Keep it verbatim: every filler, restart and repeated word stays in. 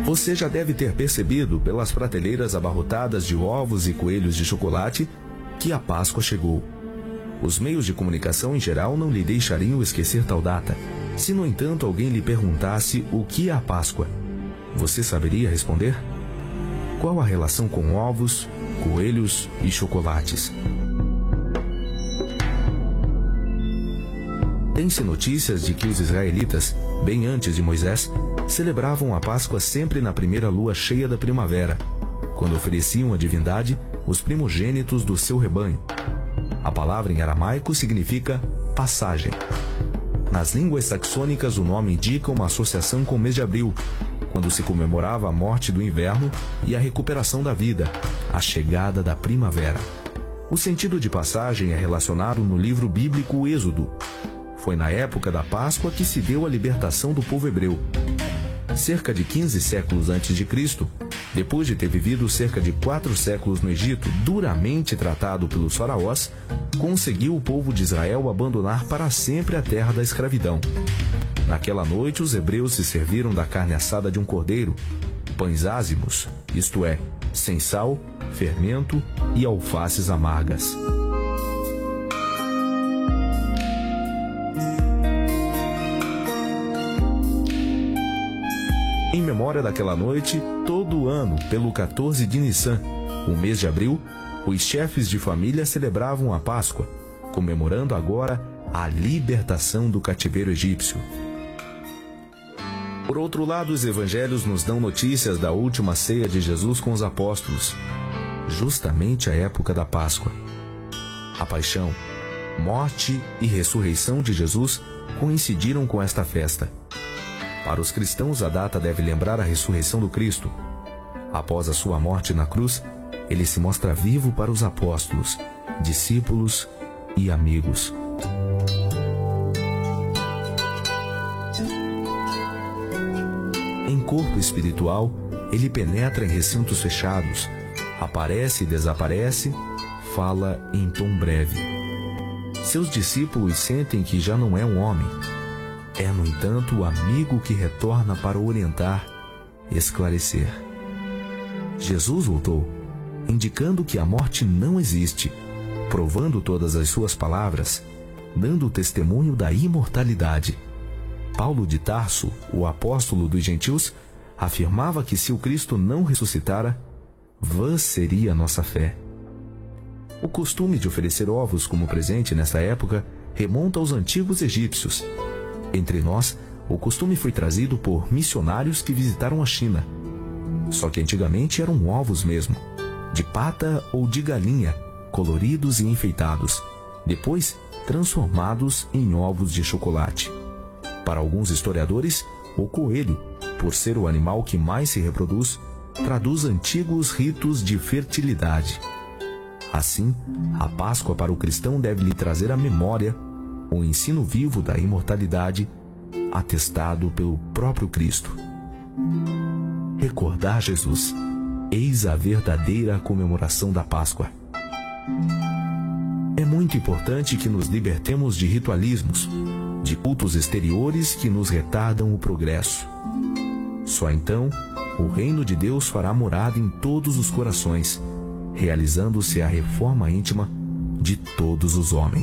Você já deve ter percebido, pelas prateleiras abarrotadas de ovos e coelhos de chocolate, que a Páscoa chegou. Os meios de comunicação em geral não lhe deixariam esquecer tal data. Se, no entanto, alguém lhe perguntasse o que é a Páscoa, você saberia responder? Qual a relação com ovos, coelhos e chocolates? Tem-se notícias de que os israelitas, bem antes de Moisés, celebravam a Páscoa sempre na primeira lua cheia da primavera, quando ofereciam à divindade os primogênitos do seu rebanho. A palavra em aramaico significa passagem. Nas línguas saxônicas, o nome indica uma associação com o mês de abril, quando se comemorava a morte do inverno e a recuperação da vida, a chegada da primavera. O sentido de passagem é relacionado no livro bíblico Êxodo. Foi na época da Páscoa que se deu a libertação do povo hebreu. Cerca de quinze séculos antes de Cristo, depois de ter vivido cerca de quatro séculos no Egito, duramente tratado pelos faraós, conseguiu o povo de Israel abandonar para sempre a terra da escravidão. Naquela noite, os hebreus se serviram da carne assada de um cordeiro, pães ázimos, isto é, sem sal, fermento e alfaces amargas. Em memória daquela noite, todo ano, pelo quatorze de Nissan, o mês de abril, os chefes de família celebravam a Páscoa, comemorando agora a libertação do cativeiro egípcio. Por outro lado, os evangelhos nos dão notícias da última ceia de Jesus com os apóstolos, justamente a época da Páscoa. A paixão, morte e ressurreição de Jesus coincidiram com esta festa. Para os cristãos, a data deve lembrar a ressurreição do Cristo. Após a sua morte na cruz, ele se mostra vivo para os apóstolos, discípulos e amigos. Em corpo espiritual, ele penetra em recintos fechados, aparece e desaparece, fala em tom breve. Seus discípulos sentem que já não é um homem. É, no entanto, o amigo que retorna para orientar, esclarecer. Jesus voltou, indicando que a morte não existe, provando todas as suas palavras, dando testemunho da imortalidade. Paulo de Tarso, o apóstolo dos gentios, afirmava que se o Cristo não ressuscitara, vã seria a nossa fé. O costume de oferecer ovos como presente nessa época remonta aos antigos egípcios. Entre nós, o costume foi trazido por missionários que visitaram a China. Só que antigamente eram ovos mesmo, de pata ou de galinha, coloridos e enfeitados, depois transformados em ovos de chocolate. Para alguns historiadores, o coelho, por ser o animal que mais se reproduz, traduz antigos ritos de fertilidade. Assim, a Páscoa para o cristão deve lhe trazer à memória o ensino vivo da imortalidade, atestado pelo próprio Cristo. Recordar Jesus, eis a verdadeira comemoração da Páscoa. É muito importante que nos libertemos de ritualismos, de cultos exteriores que nos retardam o progresso. Só então, o reino de Deus fará morada em todos os corações, realizando-se a reforma íntima de todos os homens.